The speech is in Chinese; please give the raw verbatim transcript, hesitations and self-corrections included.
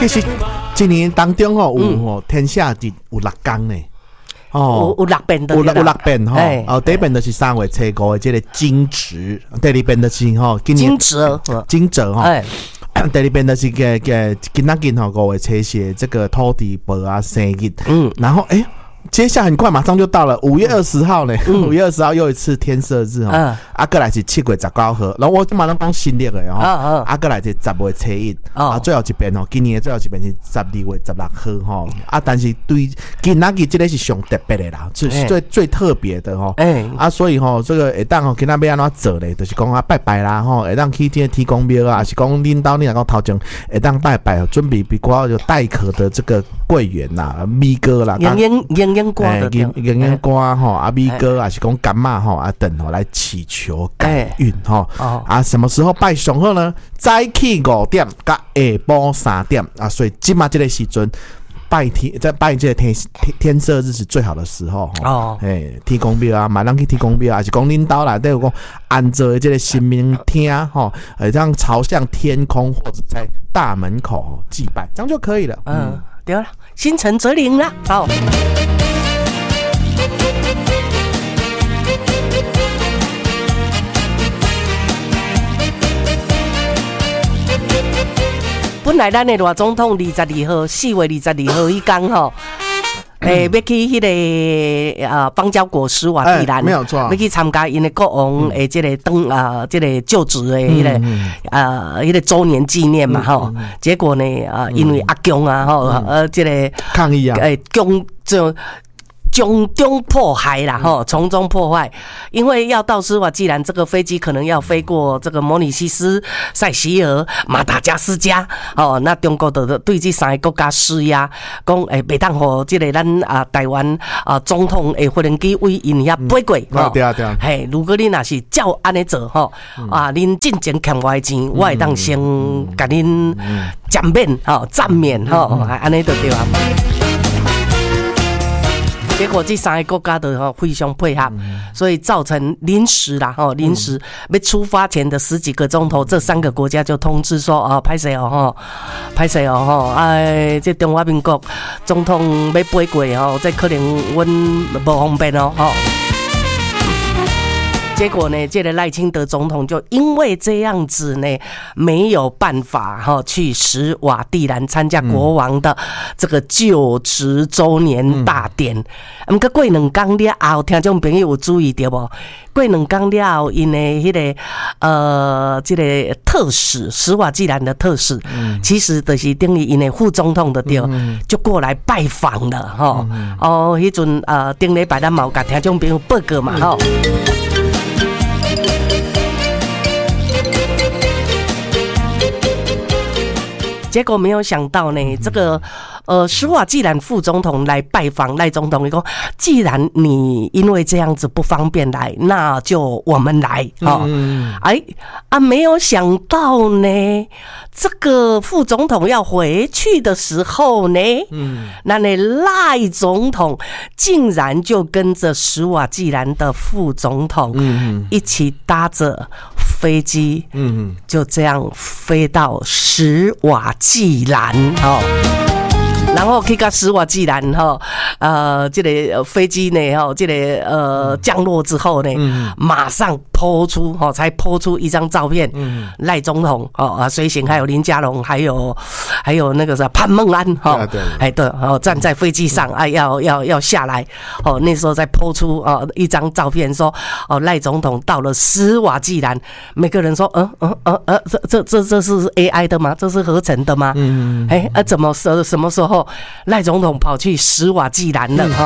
其实一年当中吼有吼天下日有六天呢。 哦，有有六遍的， 有有六遍吼。哦，第一遍就是三月初五的这个惊蛰，第二遍就是吼今年惊蛰， 惊蛰吼。第二遍就是个个今仔日吼五月初四这个土地婆啊生日，嗯，然后诶。接下来很快，马上就到了五月二十号呢。五、嗯、月二十号又一次天赦日哈，嗯、啊，过来是七月十九号，然后我马上讲新历的哈，啊，啊，过来是十月初一，哦、啊，最後一遍哦，今年的最後一遍是十二月十六號哈，啊，但是對今仔日這個是上特別的啦，是最、欸、最特別的哈，欸、啊，所以吼，這個會當吼，今仔要安怎做咧，就是講啊拜拜啦吼，會當去這個天公廟啊，還是講恁兜你若講頭前會當拜拜，準備比較有帶殼的這個桂圓啦、米糕啦， 營營營營瓜的。 營營瓜吼，啊米糕啊是講柑仔吼啊等吼來祈求改運吼，啊什麼時候拜上好呢？早起五點甲下晡三點啊，所以今嘛這個時陣拜天，在拜這個天天赦日是最好的時候吼。哦，誒，天公廟啊，買人去天公廟啊，還是講恁兜內底有講安坐這個神明廳吼，誒，這樣朝向天空或者在大門口祭拜，這樣就可以了。嗯， 對了，心誠則靈了，好。本来咱的大总统二十二号，四月二十二號迄天吼，诶、欸，要去迄、那個呃邦交國史瓦蒂蘭， 沒有錯， 要去參加因的國王诶，這個登啊，這個就職的迄、那個呃，迄個周年紀念嘛吼。結果呢，啊、呃，因為阿強啊吼，呃，這個抗議啊， 誒，強就。從中迫害啦，哈，從中破壞，因為要到斯瓦季蘭，這個飛機可能要飛過這個摩里西斯、塞西爾、馬達加斯加，哦，那中國就對這三個國家施壓，講誒，袂當互這個咱啊台灣啊總統誒無人機為因遐飛過， 哦，對啊對啊， 嘿，如果你若是照安尼做，吼，啊，恁進前欠我的錢，我會當先甲恁減免，吼，暫免，吼，安尼就對啊。結果這三個國家都非常配合，所以造成臨時啦，吼，臨時要出發前的十幾個鐘頭，這三個國家就通知說，啊，歹勢哦，吼，歹勢哦，吼，哎，這中華民國總統要飛過哦，這可能阮無方便哦，吼。結果呢，這個賴清德總統就因為這樣子呢，沒有辦法哈去史瓦蒂蘭參加國王的這個就職週年大典。咁個過兩天了後，聽眾朋友有注意到無？過兩天了後，因為迄個呃，這個特使史瓦蒂蘭的特使，嗯、其實就是等於因為副總統的對，嗯、就過來拜訪了哈。嗯、哦，迄陣呃，頂禮拜咱嘛有甲聽眾朋友報告嘛，吼。結果沒有想到呢，這個呃，史瓦季蘭副總統來拜訪賴總統，說既然你因為這樣子不方便來，那就我們來哦。嗯、哎啊，沒有想到呢，這個副總統要回去的時候呢，嗯，那那賴總統竟然就跟着史瓦季蘭的副總統，嗯，一起搭着飛機，嗯，就這樣飛到史瓦季蘭，哦。然後去到史瓦季蘭哈，呃，這個飛機呢，哈，這個呃降落之後呢，嗯、馬上拋出哈，才拋出一張照片，賴、嗯、總統哦啊，隨行還有林佳龍，還有還有那個是潘孟安哈，哎對，哦站在飛機上啊，要要要下來哦，那時候再拋出哦一張照片說，說哦賴總統到了史瓦季蘭，每個人說，嗯嗯嗯嗯，這這這這是 A I 的嗎？這是合成的嗎？嗯，哎啊，怎麼什什麼時候？賴總統跑去史瓦季蘭了哈。